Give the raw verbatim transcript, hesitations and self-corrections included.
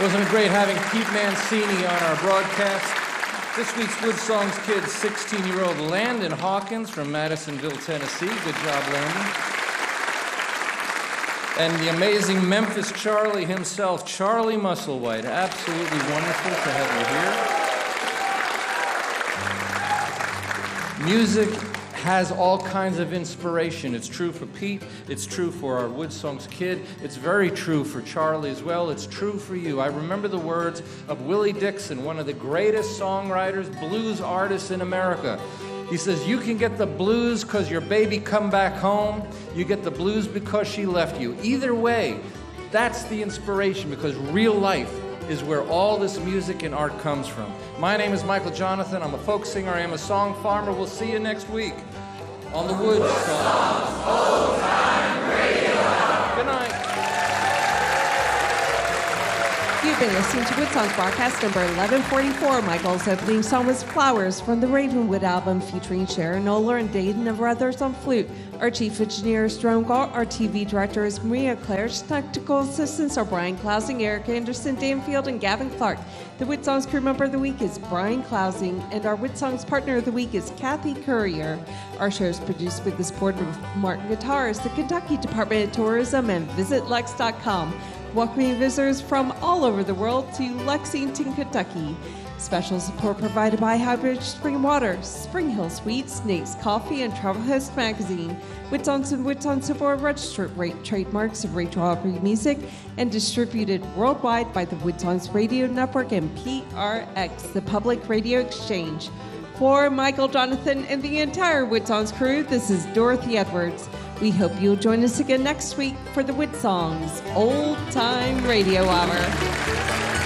Wasn't it great having Pete Mancini on our broadcast? This week's Wood Songs kid, sixteen-year-old Landon Hawkins from Madisonville, Tennessee. Good job, Landon. And the amazing Memphis Charlie himself, Charlie Musselwhite. Absolutely wonderful to have you here. Music has all kinds of inspiration. It's true for Pete. It's true for our Wood Songs kid. It's very true for Charlie as well. It's true for you. I remember the words of Willie Dixon, one of the greatest songwriters, blues artists in America. He says, you can get the blues because your baby come back home. You get the blues because she left you. Either way, that's the inspiration, because real life is where all this music and art comes from. My name is Michael Jonathan. I'm a folk singer. I am a song farmer. We'll see you next week on the Wood Songs Old Time Radio Hour. Good night. You've been listening to Wood Songs broadcast number eleven forty-four. Michael's opening song was Flowers from the Ravenwood album, featuring Sharon Oler and Dayton of Brothers on flute. Our chief engineer is Jerome Galt. Our T V director is Maria Claire. Technical assistants are Brian Klausing, Eric Anderson, Dan Field, and Gavin Clark. The Wood Songs crew member of the week is Brian Klausing, and our Wood Songs partner of the week is Kathy Courier. Our show is produced with the support of Martin Guitars, the Kentucky Department of Tourism, and Visit Lex dot com. Welcoming visitors from all over the world to Lexington, Kentucky. Special support provided by Highbridge Spring Water, Spring Hill Sweets, Nate's Coffee, and Travel Host Magazine. Wood Songs and Wood Songs are registered rate trademarks of Rachel Aubrey Music and distributed worldwide by the Wood Songs Radio Network and P R X, the Public Radio Exchange. For Michael Jonathan and the entire Wood Songs crew, this is Dorothy Edwards. We hope you'll join us again next week for the Wood Songs Old Time Radio Hour.